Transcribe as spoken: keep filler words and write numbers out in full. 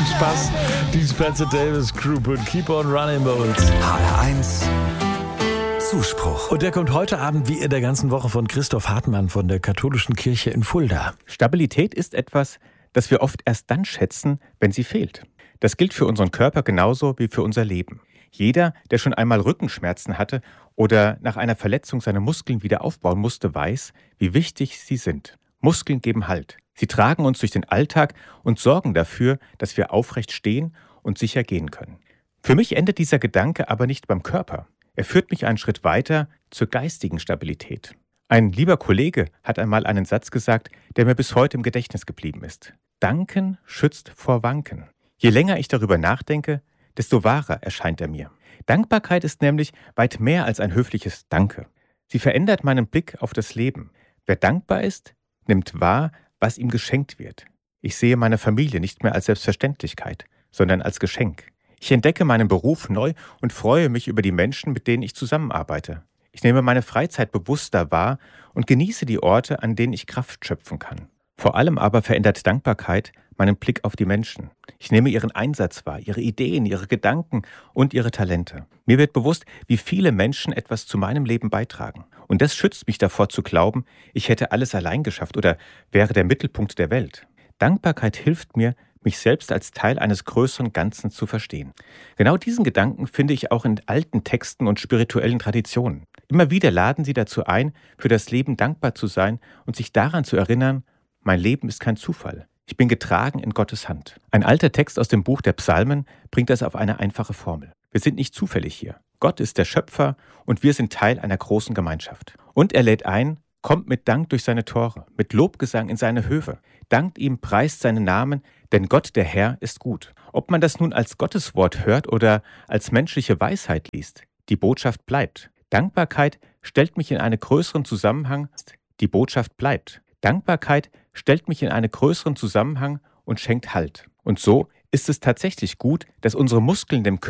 Viel Spaß. Die Spencer Davis Group und Keep on Running bei uns. H R eins Zuspruch. Und der kommt heute Abend wie in der ganzen Woche von Christoph Hartmann von der Katholischen Kirche in Fulda. Stabilität ist etwas, das wir oft erst dann schätzen, wenn sie fehlt. Das gilt für unseren Körper genauso wie für unser Leben. Jeder, der schon einmal Rückenschmerzen hatte oder nach einer Verletzung seine Muskeln wieder aufbauen musste, weiß, wie wichtig sie sind. Muskeln geben Halt. Sie tragen uns durch den Alltag und sorgen dafür, dass wir aufrecht stehen und sicher gehen können. Für mich endet dieser Gedanke aber nicht beim Körper. Er führt mich einen Schritt weiter zur geistigen Stabilität. Ein lieber Kollege hat einmal einen Satz gesagt, der mir bis heute im Gedächtnis geblieben ist. Danken schützt vor Wanken. Je länger ich darüber nachdenke, desto wahrer erscheint er mir. Dankbarkeit ist nämlich weit mehr als ein höfliches Danke. Sie verändert meinen Blick auf das Leben. Wer dankbar ist, nimmt wahr, was ihm geschenkt wird. Ich sehe meine Familie nicht mehr als Selbstverständlichkeit, sondern als Geschenk. Ich entdecke meinen Beruf neu und freue mich über die Menschen, mit denen ich zusammenarbeite. Ich nehme meine Freizeit bewusster wahr und genieße die Orte, an denen ich Kraft schöpfen kann. Vor allem aber verändert Dankbarkeit meinen Blick auf die Menschen. Ich nehme ihren Einsatz wahr, ihre Ideen, ihre Gedanken und ihre Talente. Mir wird bewusst, wie viele Menschen etwas zu meinem Leben beitragen. Und das schützt mich davor zu glauben, ich hätte alles allein geschafft oder wäre der Mittelpunkt der Welt. Dankbarkeit hilft mir, mich selbst als Teil eines größeren Ganzen zu verstehen. Genau diesen Gedanken finde ich auch in alten Texten und spirituellen Traditionen. Immer wieder laden sie dazu ein, für das Leben dankbar zu sein und sich daran zu erinnern, mein Leben ist kein Zufall. Ich bin getragen in Gottes Hand. Ein alter Text aus dem Buch der Psalmen bringt das auf eine einfache Formel. Wir sind nicht zufällig hier. Gott ist der Schöpfer und wir sind Teil einer großen Gemeinschaft. Und er lädt ein, kommt mit Dank durch seine Tore, mit Lobgesang in seine Höfe. Dankt ihm, preist seinen Namen, denn Gott, der Herr, ist gut. Ob man das nun als Gotteswort hört oder als menschliche Weisheit liest, die Botschaft bleibt. Dankbarkeit stellt mich in einen größeren Zusammenhang. Die Botschaft bleibt. Dankbarkeit stellt mich in einen größeren Zusammenhang und schenkt Halt. Und so ist es tatsächlich gut, dass unsere Muskeln dem